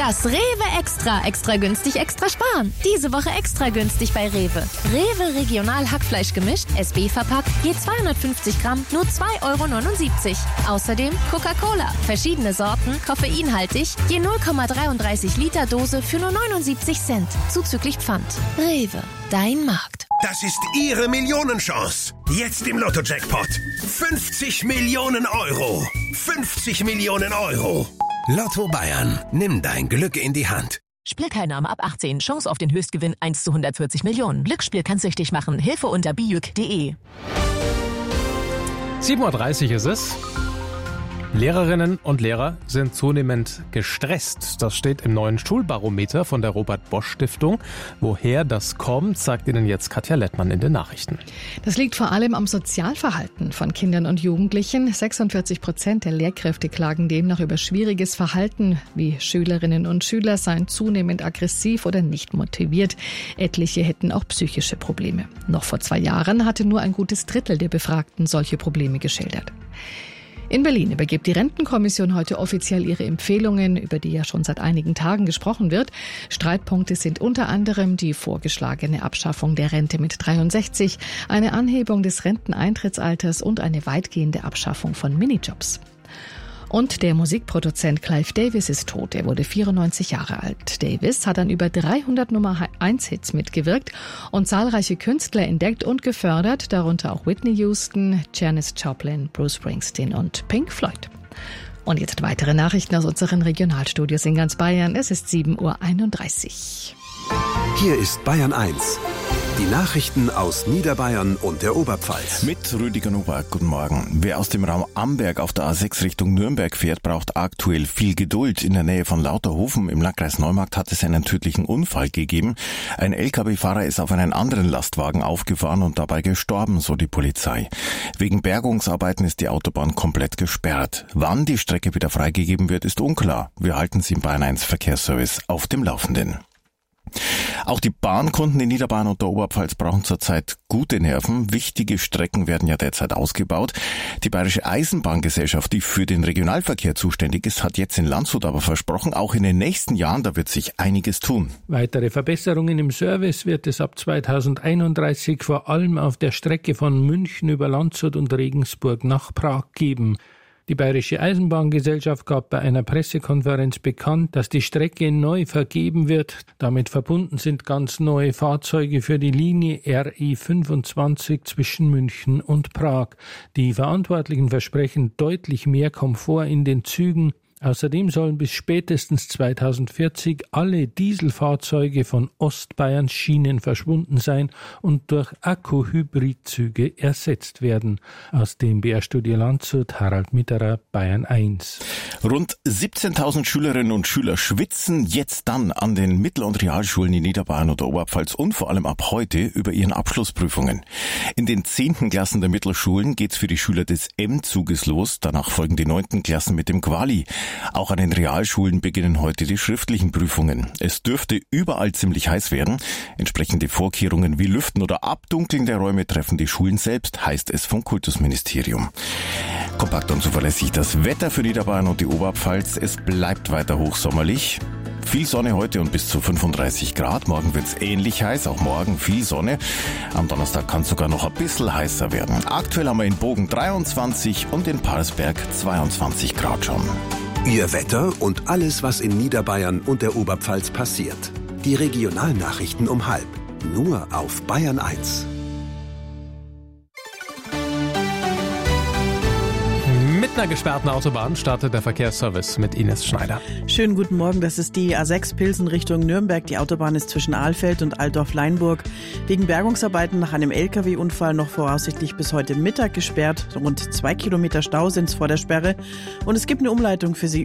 Das Rewe Extra. Extra günstig, extra sparen. Diese Woche extra günstig bei Rewe. Rewe Regional Hackfleisch gemischt, SB verpackt, je 250 Gramm, nur 2,79 €. Außerdem Coca-Cola. Verschiedene Sorten, koffeinhaltig, je 0,33 Liter Dose für nur 79 Cent. Zuzüglich Pfand. Rewe, dein Markt. Das ist Ihre Millionenchance. Jetzt im Lotto-Jackpot. 50 Millionen €. 50 Millionen €. Lotto Bayern. Nimm dein Glück in die Hand. Spielteilnahme ab 18. Chance auf den Höchstgewinn 1 zu 140 Millionen. Glücksspiel kann süchtig machen. Hilfe unter bijuk.de. 7:30 Uhr ist es. Lehrerinnen und Lehrer sind zunehmend gestresst. Das steht im neuen Schulbarometer von der Robert-Bosch-Stiftung. Woher das kommt, sagt Ihnen jetzt Katja Lettmann in den Nachrichten. Das liegt vor allem am Sozialverhalten von Kindern und Jugendlichen. 46% der Lehrkräfte klagen demnach über schwieriges Verhalten, wie Schülerinnen und Schüler seien zunehmend aggressiv oder nicht motiviert. Etliche hätten auch psychische Probleme. Noch vor 2 Jahren hatte nur ein gutes Drittel der Befragten solche Probleme geschildert. In Berlin übergibt die Rentenkommission heute offiziell ihre Empfehlungen, über die ja schon seit einigen Tagen gesprochen wird. Streitpunkte sind unter anderem die vorgeschlagene Abschaffung der Rente mit 63, eine Anhebung des Renteneintrittsalters und eine weitgehende Abschaffung von Minijobs. Und der Musikproduzent Clive Davis ist tot. Er wurde 94 Jahre alt. Davis hat an über 300 Nummer-1-Hits mitgewirkt und zahlreiche Künstler entdeckt und gefördert, darunter auch Whitney Houston, Janis Joplin, Bruce Springsteen und Pink Floyd. Und jetzt weitere Nachrichten aus unseren Regionalstudios in ganz Bayern. Es ist 7:31 Uhr. Hier ist Bayern 1. Die Nachrichten aus Niederbayern und der Oberpfalz. Mit Rüdiger Nowak, guten Morgen. Wer aus dem Raum Amberg auf der A6 Richtung Nürnberg fährt, braucht aktuell viel Geduld. In der Nähe von Lauterhofen im Landkreis Neumarkt hat es einen tödlichen Unfall gegeben. Ein Lkw-Fahrer ist auf einen anderen Lastwagen aufgefahren und dabei gestorben, so die Polizei. Wegen Bergungsarbeiten ist die Autobahn komplett gesperrt. Wann die Strecke wieder freigegeben wird, ist unklar. Wir halten Sie im Bayern 1 Verkehrsservice auf dem Laufenden. Auch die Bahnkunden in Niederbayern und der Oberpfalz brauchen zurzeit gute Nerven. Wichtige Strecken werden ja derzeit ausgebaut. Die Bayerische Eisenbahngesellschaft, die für den Regionalverkehr zuständig ist, hat jetzt in Landshut aber versprochen, auch in den nächsten Jahren, da wird sich einiges tun. Weitere Verbesserungen im Service wird es ab 2031 vor allem auf der Strecke von München über Landshut und Regensburg nach Prag geben. Die Bayerische Eisenbahngesellschaft gab bei einer Pressekonferenz bekannt, dass die Strecke neu vergeben wird. Damit verbunden sind ganz neue Fahrzeuge für die Linie RE 25 zwischen München und Prag. Die Verantwortlichen versprechen deutlich mehr Komfort in den Zügen. Außerdem sollen bis spätestens 2040 alle Dieselfahrzeuge von Ostbayerns Schienen verschwunden sein und durch Akku-Hybridzüge ersetzt werden. Aus dem BR-Studio Landshut, Harald Mitterer, Bayern 1. Rund 17.000 Schülerinnen und Schüler schwitzen jetzt dann an den Mittel- und Realschulen in Niederbayern und der Oberpfalz und vor allem ab heute über ihren Abschlussprüfungen. In den 10. Klassen der Mittelschulen geht's für die Schüler des M-Zuges los. Danach folgen die 9. Klassen mit dem Quali. Auch an den Realschulen beginnen heute die schriftlichen Prüfungen. Es dürfte überall ziemlich heiß werden. Entsprechende Vorkehrungen wie Lüften oder Abdunkeln der Räume treffen die Schulen selbst, heißt es vom Kultusministerium. Kompakt und zuverlässig das Wetter für Niederbayern und die Oberpfalz. Es bleibt weiter hochsommerlich. Viel Sonne heute und bis zu 35 Grad. Morgen wird's ähnlich heiß, auch morgen viel Sonne. Am Donnerstag kann es sogar noch ein bisschen heißer werden. Aktuell haben wir in Bogen 23 und in Parsberg 22 Grad schon. Ihr Wetter und alles, was in Niederbayern und der Oberpfalz passiert. Die Regionalnachrichten um 12:30. Nur auf Bayern 1. Mit einer gesperrten Autobahn startet der Verkehrsservice mit Ines Schneider. Schönen guten Morgen, das ist die A6 Pilsen Richtung Nürnberg. Die Autobahn ist zwischen Ahlfeld und Altdorf-Leinburg wegen Bergungsarbeiten nach einem Lkw-Unfall noch voraussichtlich bis heute Mittag gesperrt. Rund 2 Kilometer Stau sind es vor der Sperre und es gibt eine Umleitung für Sie